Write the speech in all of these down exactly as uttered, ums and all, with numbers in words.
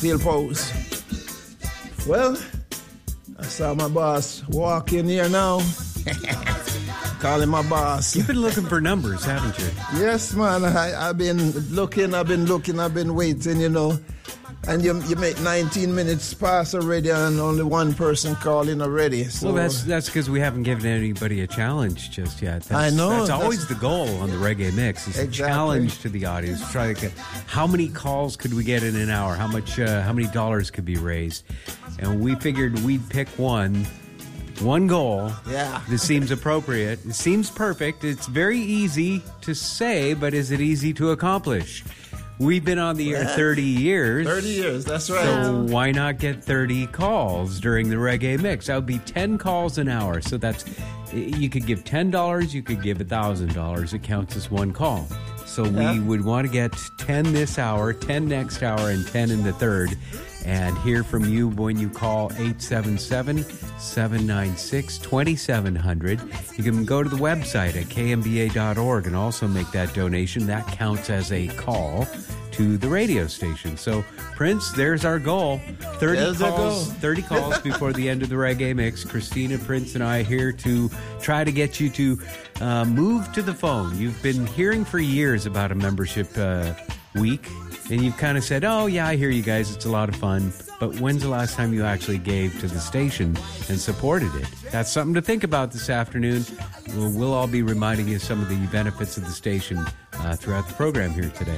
Steel Post. Well, I saw my boss walk in here now. Calling my boss. You've been looking for numbers, haven't you? Yes, man. I, I've been looking, I've been looking, I've been waiting, you know. And you you make nineteen minutes pass already and only one person calling already. So. Well, that's that's because we haven't given anybody a challenge just yet. That's, I know. That's, that's always the goal on the Reggae Mix, is exactly. a challenge to the audience. Try to get, how many calls could we get in an hour? How much? Uh, how many dollars could be raised? And we figured we'd pick one. One goal. Yeah. This seems appropriate. It seems perfect. It's very easy to say, but is it easy to accomplish? We've been on the air thirty years. thirty years, that's right. So why not get thirty calls during the Reggae Mix? That would be ten calls an hour. So that's, you could give ten dollars, you could give one thousand dollars. It counts as one call. So yeah. we would want to get ten this hour, ten next hour, and ten in the third. And hear from you when you call eight seven seven, seven nine six, two seven zero zero. You can go to the website at k m b a dot org and also make that donation. That counts as a call to the radio station. So, Prince, there's our goal. thirty there's calls, goal. thirty calls before the end of the Reggae Mix. Christina, Prince, and I here to try to get you to uh, move to the phone. You've been hearing for years about a membership uh, week. And you've kind of said, oh, yeah, I hear you guys. It's a lot of fun. But when's the last time you actually gave to the station and supported it? That's something to think about this afternoon. We'll, we'll all be reminding you some of the benefits of the station uh, throughout the program here today.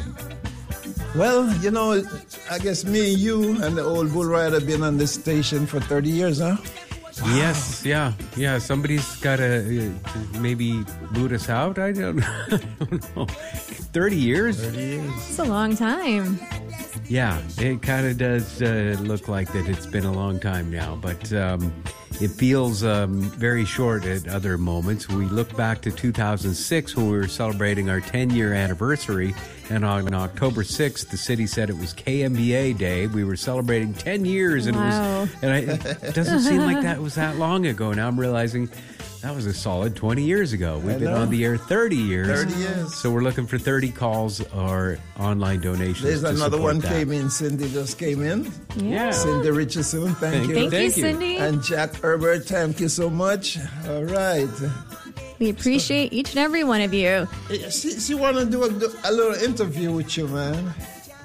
Well, you know, I guess me and you and the old bull rider have been on this station for thirty years, huh? Wow. Yes, yeah, yeah. Somebody's got to uh, maybe boot us out. I don't, I don't know. thirty years? thirty years. It's a long time. Yeah, it kind of does uh, look like that it's been a long time now, but um, it feels um, very short at other moments. We look back to two thousand six when we were celebrating our ten-year anniversary, and on October sixth, the city said it was K M B A Day. We were celebrating ten years, and wow. it was, and I, it doesn't seem like that was that long ago. Now I'm realizing that was a solid twenty years ago. We've I been know. on the air thirty years. thirty years. So we're looking for thirty calls or online donations. There's to another support one that. came in. Cindy just came in. Yeah. Cindy Richardson, thank, Thank you. Thank, Thank you, you. Cindy. And Jack Herbert, thank you so much. All right. We appreciate each and every one of you. She, she want to do a, a little interview with you, man.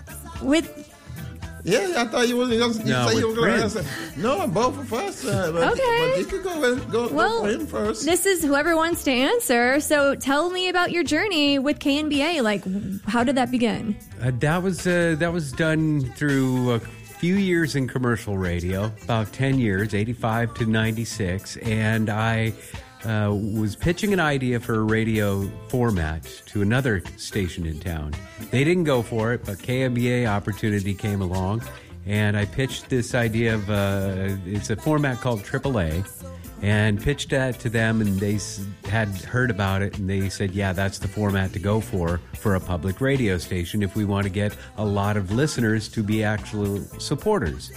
With Yeah, I thought you were going to No, say with you were going to Prince. answer. No, both of us. Uh, but, Okay. But you could go, and go, well, go for him first. this is whoever wants to answer. So tell me about your journey with K N B A. Like, how did that begin? Uh, that was uh, that was done through a few years in commercial radio, about ten years, eighty-five to ninety-six, and I uh, was pitching an idea for a radio format to another station in town. They didn't go for it, but K M B A opportunity came along, and I pitched this idea of uh, it's a format called triple A. And pitched that to them, and they s- had heard about it, and they said, yeah, that's the format to go for for a public radio station if we want to get a lot of listeners to be actual supporters.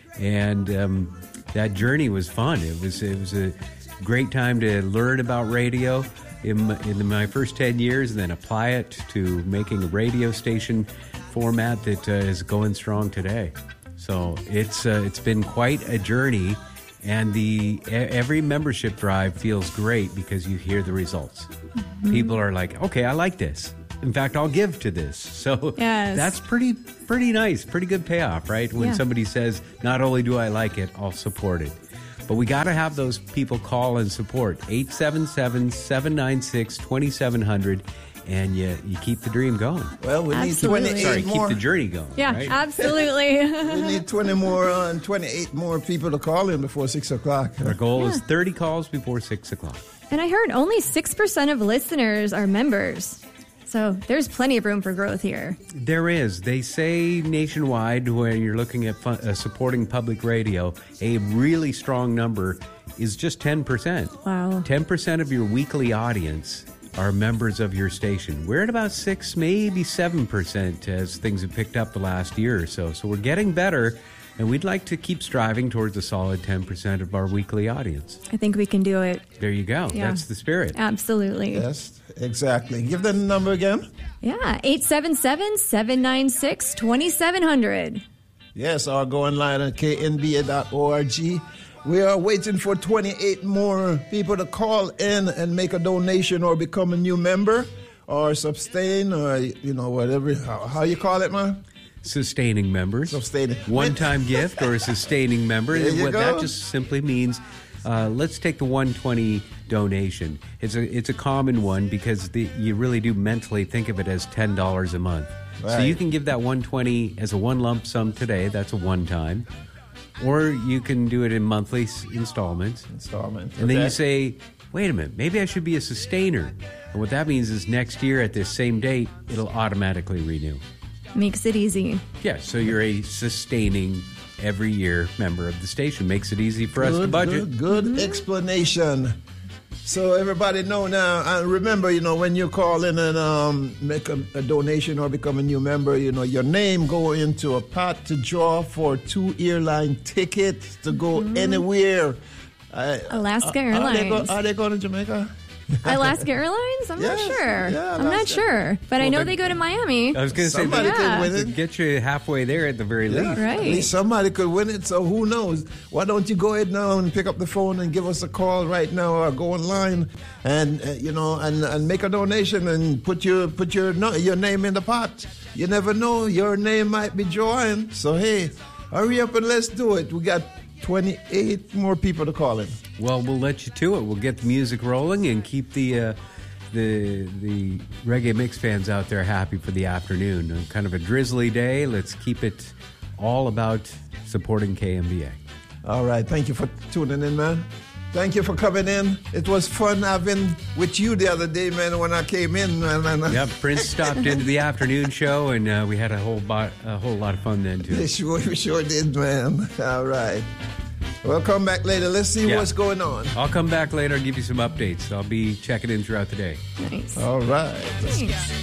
And um, that journey was fun. It was it was a great time to learn about radio in my, in my first ten years, and then apply it to making a radio station format that uh, is going strong today. So it's uh, it's been quite a journey. And the every membership drive feels great because you hear the results. Mm-hmm. People are like, okay, I like this. In fact, I'll give to this. So Yes. that's pretty pretty nice, pretty good payoff, right? When Yeah. somebody says, not only do I like it, I'll support it. But we got to have those people call and support. eight seven seven, seven nine six, two seven zero zero. And you, you keep the dream going. Well, we Absolutely. need twenty-eight Sorry, more. keep the journey going. Yeah, right? absolutely. We need twenty more uh, and twenty-eight more people to call in before six o'clock. Our goal Yeah. is thirty calls before six o'clock. And I heard only six percent of listeners are members. So there's plenty of room for growth here. There is. They say nationwide, when you're looking at fun, uh, supporting public radio, a really strong number is just ten percent. Wow. ten percent of your weekly audience are members of your station. We're at about six, maybe seven percent as things have picked up the last year or so. So we're getting better, and we'd like to keep striving towards a solid ten percent of our weekly audience. I think we can do it. There you go. Yeah. That's the spirit. Absolutely. Yes, exactly. Give them the number again. Yeah, eight seven seven, seven nine six, two seven zero zero. Yes, or go online at k n b a dot org. We are waiting for twenty-eight more people to call in and make a donation or become a new member or sustain or, you know, whatever. How, how you call it, man? Sustaining members. Sustaining. One-time gift or a sustaining member. There you what go. That just simply means, uh, let's take the one twenty donation. It's a it's a common one because the, you really do mentally think of it as ten dollars a month. Right. So you can give that one twenty as a one lump sum today. That's a one-time. Or you can do it in monthly s- installments. Installment. And then Okay. you say, wait a minute, maybe I should be a sustainer. And what that means is next year at this same date, it'll automatically renew. Makes it easy. Yeah, so you're a sustaining every year member of the station. Makes it easy for us to Good, budget. Good, good explanation. So everybody know now. And remember, you know, when you call in and um, make a, a donation or become a new member, you know, your name go into a pot to draw for two airline tickets to go anywhere. Uh, Alaska are, are they, go, Airlines. are they going to Jamaica? Alaska Airlines? I'm Yes, not sure. yeah, I'm not Alaska. sure. But I Well, know they- they go to Miami. I was going to say, Somebody that- could win to it. get you halfway there at the very Yeah, least. Right. At least somebody could win it, so who knows? Why don't you go ahead now and pick up the phone and give us a call right now, or go online and uh, you know and, and make a donation and put your put your no, your name in the pot. You never know, your name might be drawing. So hey, hurry up and let's do it. We got twenty-eight more people to call in. Well, we'll let you to it. We'll get the music rolling and keep the uh, the the reggae mix fans out there happy for the afternoon. Uh, kind of a drizzly day. Let's keep it all about supporting K M B A. All right, thank you for tuning in, man. Thank you for coming in. It was fun having with you the other day, man, when I came in. Man, and, Yep, Prince stopped into the afternoon show, and uh, we had a whole bo- a whole lot of fun then too. We sure, we sure did, man. All right. We'll come back later. Let's see Yeah. what's going on. I'll come back later and give you some updates. I'll be checking in throughout the day. Nice. All right. Thanks.